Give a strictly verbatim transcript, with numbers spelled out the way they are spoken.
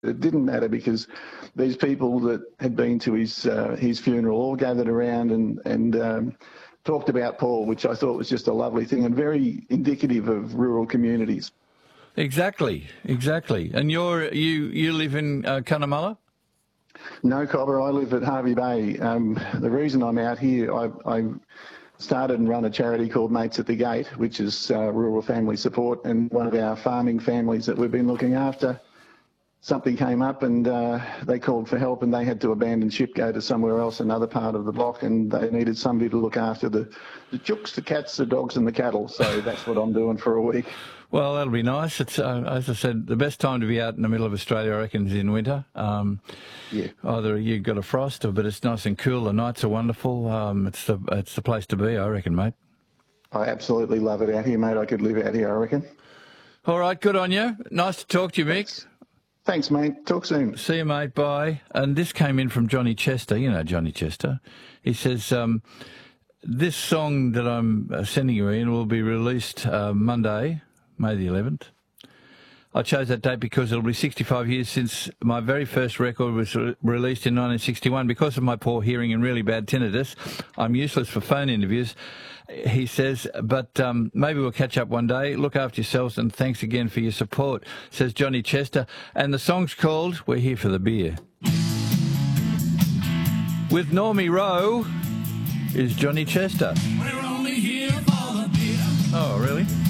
It didn't matter because these people that had been to his uh, his funeral all gathered around and and um, talked about Paul, which I thought was just a lovely thing and very indicative of rural communities. Exactly, exactly. And you're you you live in uh, Cunnamulla? No, Cobber, I live at Hervey Bay. Um, the reason I'm out here, I, I started and run a charity called Mates at the Gate, which is uh, rural family support, and one of our farming families that we've been looking after, something came up and uh, they called for help and they had to abandon ship, go to somewhere else, another part of the block, and they needed somebody to look after the, the chooks, the cats, the dogs and the cattle. So that's what I'm doing for a week. Well, that'll be nice. It's uh, as I said, the best time to be out in the middle of Australia, I reckon, is in winter. Um, yeah. Either you've got a frost, or but it's nice and cool. The nights are wonderful. Um, it's the it's the place to be, I reckon, mate. I absolutely love it out here, mate. I could live out here, I reckon. All right, good on you. Nice to talk to you, Mick. Thanks, Thanks mate. Talk soon. See you, mate. Bye. And this came in from Johnny Chester. You know Johnny Chester. He says, um, this song that I'm sending you in will be released uh, Monday, May the eleventh. I chose that date because it'll be sixty-five years since my very first record was re- released in nineteen sixty-one. Because of my poor hearing and really bad tinnitus, I'm useless for phone interviews, he says, but um, maybe we'll catch up one day. Look after yourselves and thanks again for your support, says Johnny Chester. And the song's called We're Here for the Beer. With Normie Rowe is Johnny Chester. We're only here for the beer. Oh, really?